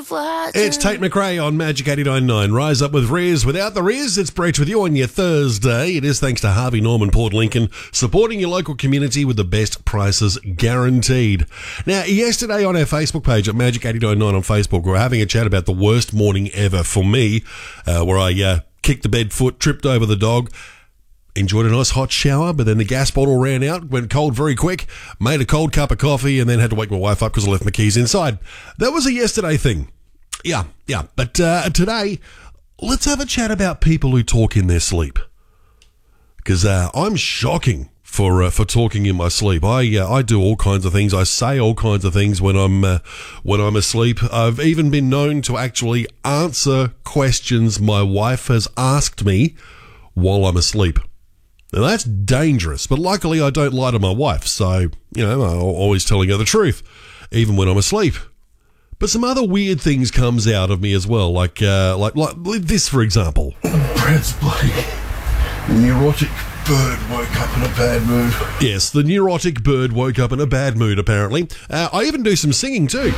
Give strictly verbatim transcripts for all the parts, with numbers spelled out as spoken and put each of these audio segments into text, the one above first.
flat. It's Tate McRae on Magic eighty-nine point nine. Rise up with Riz. Without the Riz, it's Breach with you on your Thursday. It is thanks to Harvey Norman Port Lincoln, supporting your local community with the best prices guaranteed. Now, yesterday on our Facebook page at Magic eighty-nine point nine on Facebook, we were having a chat about the worst morning ever for me, uh, where I uh, kicked the bed foot, tripped over the dog, enjoyed a nice hot shower, but then the gas bottle ran out, went cold very quick, made a cold cup of coffee, and then had to wake my wife up because I left my keys inside. That was a yesterday thing. Yeah, yeah. But uh, today, let's have a chat about people who talk in their sleep. Because uh, I'm shocking for uh, for talking in my sleep. I uh, I do all kinds of things. I say all kinds of things when I'm uh, when I'm asleep. I've even been known to actually answer questions my wife has asked me while I'm asleep. Now, that's dangerous, but luckily I don't lie to my wife, so, you know, I'm always telling her the truth, even when I'm asleep. But some other weird things comes out of me as well, like uh, like, like this, for example. Brad's bloody neurotic bird woke up in a bad mood. Yes, the neurotic bird woke up in a bad mood, apparently. Uh, I even do some singing, too.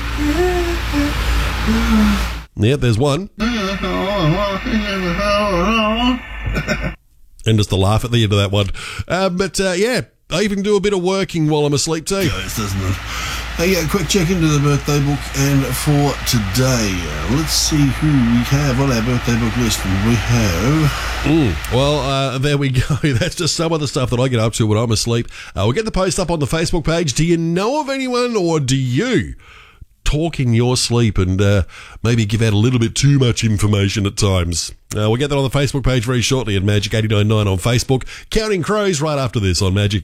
Yeah, there's one. And just the laugh at the end of that one. Uh, but, uh, yeah, I even do a bit of working while I'm asleep too. Goes, doesn't it? Hey, yeah, quick check into the birthday book. And for today, uh, let's see who we have on our birthday book list. We have... Mm, well, uh, there we go. That's just some of the stuff that I get up to when I'm asleep. Uh, we'll get the post up on the Facebook page. Do you know of anyone, or do you talk in your sleep and uh, maybe give out a little bit too much information at times? Uh, we'll get that on the Facebook page very shortly at Magic eighty-nine point nine on Facebook. Counting Crows right after this on Magic.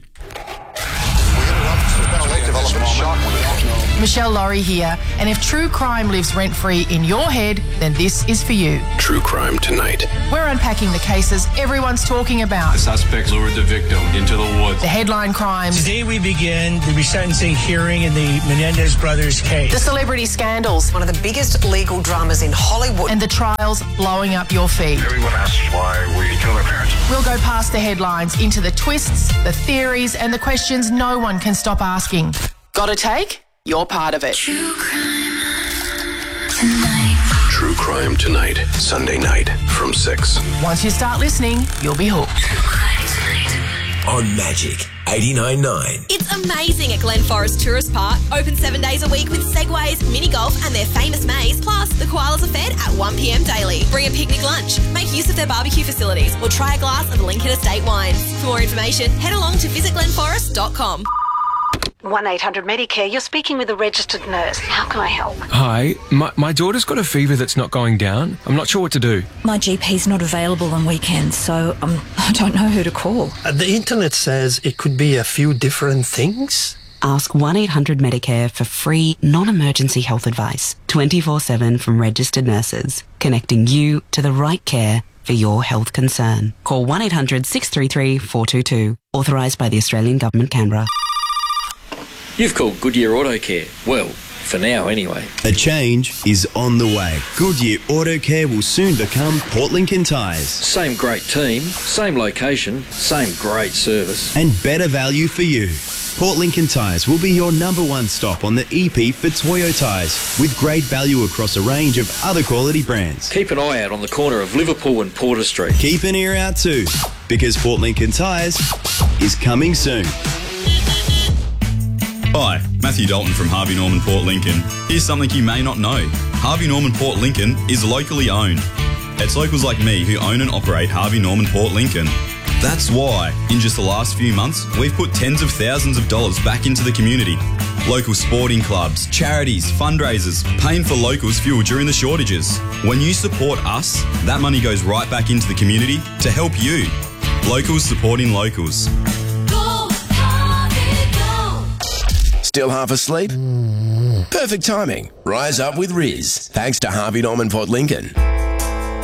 Michelle Laurie here, and if true crime lives rent-free in your head, then this is for you. True Crime Tonight. We're unpacking the cases everyone's talking about. The suspects lured the victim into the woods. The headline crimes. Today we begin the resentencing hearing in the Menendez brothers case. The celebrity scandals. One of the biggest legal dramas in Hollywood. And the trials blowing up your feed. Everyone asks why we killed our parents. We'll go past the headlines into the twists, the theories, and the questions no one can stop asking. Got a take? You're part of it. True Crime Tonight. True Crime Tonight, Sunday night from six. Once you start listening, you'll be hooked. True Crime Tonight. On Magic eighty-nine point nine. It's amazing at Glen Forest Tourist Park. Open seven days a week with segways, mini golf and their famous maze. Plus, the koalas are fed at one p m daily. Bring a picnic lunch, make use of their barbecue facilities, or try a glass of Lincoln Estate wines. For more information, head along to visit glen forest dot com. one eight hundred Medicare, you're speaking with a registered nurse. How can I help? Hi, my, my daughter's got a fever that's not going down. I'm not sure what to do. My G P's not available on weekends, so um, I don't know who to call. Uh, the internet says it could be a few different things. Ask one eight hundred Medicare for free, non-emergency health advice, twenty-four seven from registered nurses, connecting you to the right care for your health concern. Call one eight hundred six three three four two two, authorised by the Australian Government, Canberra. You've called Goodyear Auto Care. Well, for now anyway. A change is on the way. Goodyear Auto Care will soon become Port Lincoln Tyres. Same great team, same location, same great service. And better value for you. Port Lincoln Tyres will be your number one stop on the E P for Toyo tyres, with great value across a range of other quality brands. Keep an eye out on the corner of Liverpool and Porter Street. Keep an ear out too, because Port Lincoln Tyres is coming soon. Hi, Matthew Dalton from Harvey Norman Port Lincoln. Here's something you may not know. Harvey Norman Port Lincoln is locally owned. It's locals like me who own and operate Harvey Norman Port Lincoln. That's why, in just the last few months, we've put tens of thousands of dollars back into the community. Local sporting clubs, charities, fundraisers, paying for locals' fuel during the shortages. When you support us, that money goes right back into the community to help you. Locals supporting locals. Still half asleep? Perfect timing. Rise up with Riz. Thanks to Harvey Norman Port Lincoln.